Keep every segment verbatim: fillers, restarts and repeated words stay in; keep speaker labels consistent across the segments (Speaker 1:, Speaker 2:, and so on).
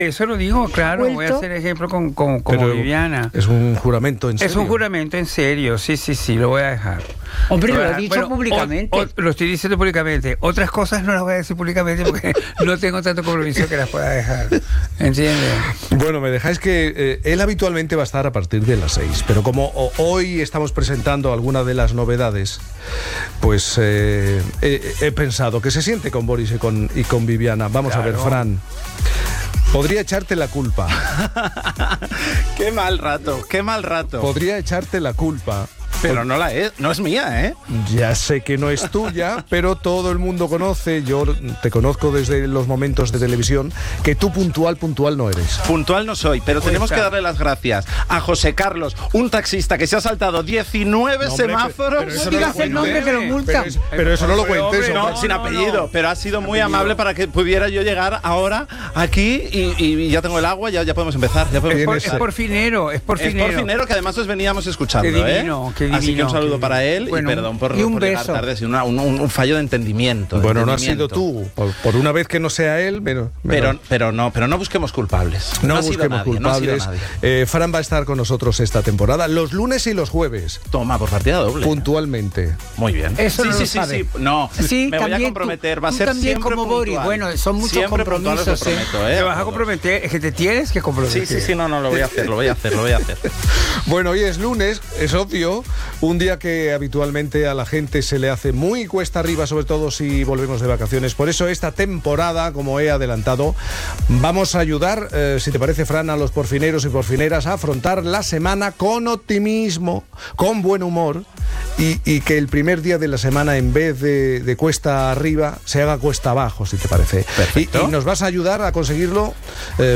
Speaker 1: Eso lo digo, claro,
Speaker 2: vuelto.
Speaker 1: voy a hacer ejemplo con, con, como
Speaker 3: Pero
Speaker 1: Viviana.
Speaker 3: Es un juramento en serio.
Speaker 1: Es un juramento en serio, sí, sí, sí, lo voy a dejar.
Speaker 2: Hombre, lo
Speaker 1: voy a
Speaker 2: he
Speaker 1: dejar.
Speaker 2: dicho
Speaker 1: Bueno,
Speaker 2: públicamente.
Speaker 1: o- o- lo estoy diciendo públicamente. Otras cosas no las voy a decir públicamente porque no tengo tanto compromiso que las pueda dejar. ¿Entiendes?
Speaker 3: Bueno, me dejáis que eh, él habitualmente va a estar a partir de las seis, pero como o- hoy estamos presentando alguna de las novedades, pues eh, he, he pensado que se siente con Boris y con, y con Viviana. Vamos
Speaker 1: Claro.
Speaker 3: a ver, Fran. Podría echarte la culpa.
Speaker 4: Qué mal rato, qué mal rato.
Speaker 3: Podría echarte la culpa.
Speaker 4: Pero no la es, no es mía, ¿eh?
Speaker 3: Ya sé que no es tuya, pero todo el mundo conoce, yo te conozco desde los momentos de televisión, que tú puntual, puntual no eres.
Speaker 4: Puntual no soy, pero tenemos que darle las gracias a José Carlos, un taxista que se ha saltado diecinueve
Speaker 3: No, hombre,
Speaker 4: semáforos.
Speaker 3: pero eso
Speaker 2: No
Speaker 3: no
Speaker 2: digas
Speaker 3: lo
Speaker 2: el nombre que lo
Speaker 3: cuentes.
Speaker 2: multan.
Speaker 3: Pero, es- pero eso no lo cuentes.
Speaker 1: Hombre,
Speaker 4: No,
Speaker 3: hombre.
Speaker 4: sin
Speaker 1: no,
Speaker 4: apellido,
Speaker 1: no.
Speaker 4: pero ha sido muy
Speaker 1: Apellido.
Speaker 4: amable para que pudiera yo llegar ahora aquí y, y ya tengo el agua, ya, ya podemos empezar. Ya podemos
Speaker 1: Es por,
Speaker 4: empezar.
Speaker 1: es por finero, es por
Speaker 4: Es
Speaker 1: finero.
Speaker 4: por Finero, que además os veníamos escuchando.
Speaker 1: Qué divino,
Speaker 4: ¿eh?
Speaker 1: qué divino,
Speaker 4: Así que un
Speaker 1: qué
Speaker 4: saludo
Speaker 1: divino.
Speaker 4: para él
Speaker 1: Bueno,
Speaker 4: y perdón por,
Speaker 2: y un
Speaker 4: por llegar
Speaker 2: beso.
Speaker 4: tarde, sino una- un, un- un fallo de entendimiento. de
Speaker 3: Bueno, no has sido
Speaker 4: entendimiento.
Speaker 3: tú. Por, por una vez que no sea él, pero...
Speaker 4: Pero, pero no, pero no busquemos culpables.
Speaker 3: No,
Speaker 4: ha sido
Speaker 3: busquemos
Speaker 4: nadie, no ha sido
Speaker 3: culpables.
Speaker 4: nadie.
Speaker 3: Eh, Fran va a estar con nosotros esta temporada, los lunes y los jueves,
Speaker 4: Toma, por partida doble.
Speaker 3: puntualmente.
Speaker 4: Muy bien.
Speaker 2: Eso
Speaker 4: sí,
Speaker 2: no
Speaker 4: sí,
Speaker 2: lo
Speaker 4: sí,
Speaker 2: sabe.
Speaker 4: sí. No,
Speaker 2: Sí,
Speaker 4: me voy a
Speaker 2: también
Speaker 4: comprometer.
Speaker 2: tú-
Speaker 4: Va a
Speaker 2: tú
Speaker 4: ser
Speaker 2: también
Speaker 4: siempre
Speaker 2: como Boris.
Speaker 4: puntual.
Speaker 2: Bueno, son muchos
Speaker 4: Siempre puntual, os lo
Speaker 2: compromisos, ¿eh?
Speaker 4: prometo, ¿eh?
Speaker 1: Te vas a comprometer, es que te tienes que comprometer.
Speaker 4: Sí, sí, sí, no, no, lo voy a hacer, lo voy a hacer, lo voy a hacer.
Speaker 3: Bueno, hoy es lunes, es obvio, un día que habitualmente a la gente se le hace muy cuesta arriba, sobre todo si volvemos de vacaciones. Por eso esta temporada, como he adelantado, vamos a ayudar, eh, si te parece, Fran, a los porfineros y porfineras a afrontar la semana con optimismo, con buen humor y, y que el primer día de la semana, en vez de, de cuesta arriba, se haga cuesta abajo, si te parece.
Speaker 4: Perfecto.
Speaker 3: Y, y nos vas a ayudar a conseguirlo. eh,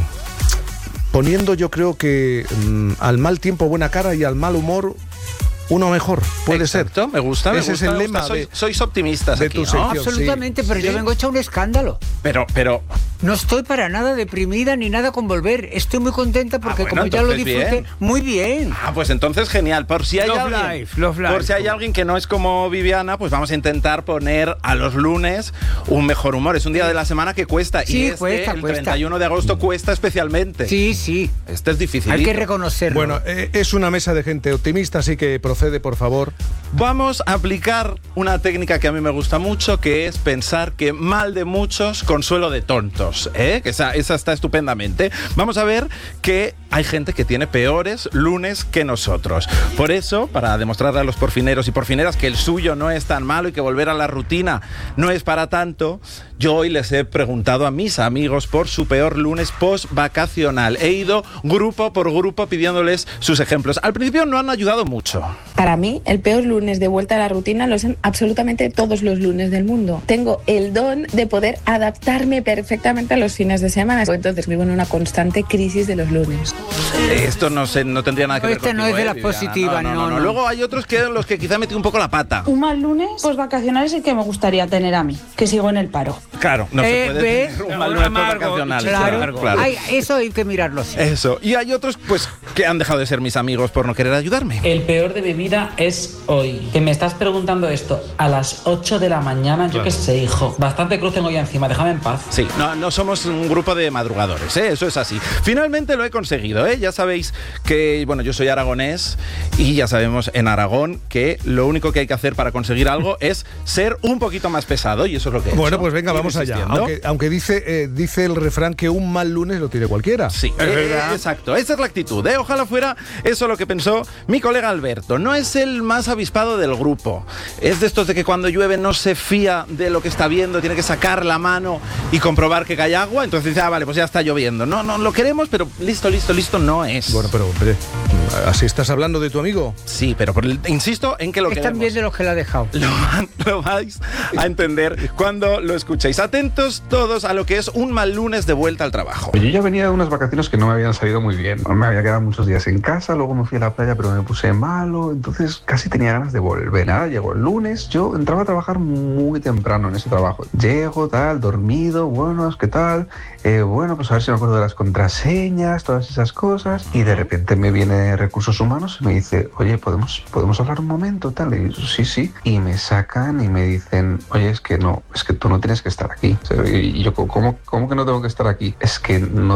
Speaker 3: Poniendo, yo creo que mm, al mal tiempo buena cara y al mal humor uno mejor, puede
Speaker 4: Exacto,
Speaker 3: ser.
Speaker 4: me gusta, me
Speaker 3: Ese
Speaker 4: gusta,
Speaker 3: es el
Speaker 4: me
Speaker 3: lema
Speaker 4: gusta. Sois,
Speaker 3: de-
Speaker 4: sois optimistas
Speaker 3: de
Speaker 4: aquí,
Speaker 3: tu
Speaker 4: ¿no?
Speaker 3: sección.
Speaker 2: Absolutamente,
Speaker 3: Sí.
Speaker 2: pero yo
Speaker 4: Sí.
Speaker 2: vengo hecho un escándalo.
Speaker 4: Pero, pero,
Speaker 2: No estoy para nada deprimida ni nada con volver. Estoy muy contenta porque
Speaker 4: Ah, bueno,
Speaker 2: como ya lo
Speaker 4: entonces
Speaker 2: disfruté,
Speaker 4: bien.
Speaker 2: muy bien.
Speaker 4: ah, pues entonces genial. Por si hay
Speaker 1: Love
Speaker 4: alguien,
Speaker 1: life, love life.
Speaker 4: por si hay alguien que no es como Viviana, pues vamos a intentar poner a los lunes un mejor humor. Es un día de la semana que cuesta
Speaker 2: Sí,
Speaker 4: y este,
Speaker 2: cuesta,
Speaker 4: el
Speaker 2: cuesta.
Speaker 4: treinta y uno de agosto cuesta especialmente.
Speaker 2: Sí, sí.
Speaker 4: Este es difícil.
Speaker 2: Hay que reconocerlo.
Speaker 3: Bueno, eh, es una mesa de gente optimista, así que procede, por favor.
Speaker 4: Vamos a aplicar una técnica que a mí me gusta mucho, que es pensar que mal de muchos, consuelo de tontos, ¿eh? Que esa, esa está estupendamente. Vamos a ver que hay gente que tiene peores lunes que nosotros. Por eso, para demostrarle a los porfineros y porfineras que el suyo no es tan malo y que volver a la rutina no es para tanto, yo hoy les he preguntado a mis amigos por su peor lunes post-vacacional. He ido grupo por grupo pidiéndoles sus ejemplos. Al principio no han ayudado mucho.
Speaker 5: Para mí, el peor lunes de vuelta a la rutina lo son absolutamente todos los lunes del mundo. Tengo el don de poder adaptarme perfectamente a los fines de semana. Entonces vivo en una constante crisis de los lunes.
Speaker 4: Esto no, sé, no tendría nada que
Speaker 2: No,
Speaker 4: ver
Speaker 2: este no
Speaker 4: contigo,
Speaker 2: es de
Speaker 4: ¿eh,
Speaker 2: las
Speaker 4: Viviana?
Speaker 2: positivas, no, no.
Speaker 4: Luego hay otros que en los que quizá metí un poco la pata.
Speaker 6: Un mal lunes post-vacacional es el que me gustaría tener a mí, que sigo en el paro.
Speaker 4: Claro, no
Speaker 2: Eh,
Speaker 4: se puede
Speaker 2: ¿ves?
Speaker 4: tener un
Speaker 1: Un
Speaker 4: mal lunes
Speaker 1: amargo,
Speaker 4: vacacional.
Speaker 2: Claro,
Speaker 4: claro.
Speaker 2: Ay, eso hay que mirarlo. Sí.
Speaker 4: Eso. Y hay otros, pues, que han dejado de ser mis amigos por no querer ayudarme.
Speaker 7: El peor de mi vida es hoy. Que me estás preguntando esto a las ocho de la mañana, yo qué sé, hijo. Bastante cruz tengo ya encima, déjame en paz.
Speaker 4: Sí, no, no somos un grupo de madrugadores, ¿eh? Eso es así. Finalmente lo he conseguido, ¿eh? Ya sabéis que, bueno, yo soy aragonés y ya sabemos en Aragón que lo único que hay que hacer para conseguir algo es ser un poquito más pesado y eso es lo que he
Speaker 3: Bueno,
Speaker 4: hecho.
Speaker 3: pues venga,
Speaker 4: Ir
Speaker 3: vamos allá.
Speaker 4: insistiendo.
Speaker 3: Aunque, aunque dice, eh, dice el refrán que un mal lunes lo tiene cualquiera.
Speaker 4: Sí,
Speaker 1: Es
Speaker 4: eh,
Speaker 1: verdad.
Speaker 4: exacto. Esa es la actitud, ¿eh? Ojalá fuera eso lo que pensó mi colega Alberto. No es el más avispado del grupo. Es de estos de que cuando llueve no se fía de lo que está viendo, tiene que sacar la mano y comprobar que cae agua. Entonces dice, ah, vale, pues ya está lloviendo. No, no, lo queremos, pero listo, listo, listo no es.
Speaker 3: Bueno, pero hombre, ¿así estás hablando de tu amigo?
Speaker 4: Sí, pero por el- insisto en que lo
Speaker 2: Es
Speaker 4: queremos.
Speaker 2: también de los que la ha dejado.
Speaker 4: Lo, lo vais a entender cuando lo escuchéis. Atentos todos a lo que es un mal lunes de vuelta al trabajo.
Speaker 8: Yo ya venía de unas vacaciones que no me habían salido muy bien. Me había quedado muchos días en casa, luego me fui a la playa pero me puse malo, entonces casi tenía ganas de volver. Nada, llegó el lunes, yo entraba a trabajar muy temprano en ese trabajo. Llego, tal, dormido, buenos, ¿qué tal? Eh, bueno, pues a ver si me acuerdo de las contraseñas, todas esas cosas. Y de repente me viene Recursos Humanos y me dice, oye, ¿podemos, ¿podemos hablar un momento? Tal, y yo, sí, sí. Y me sacan y me dicen, oye, es que no, es que tú no tienes que estar aquí. Y yo, ¿cómo, cómo que no tengo que estar aquí? Es que no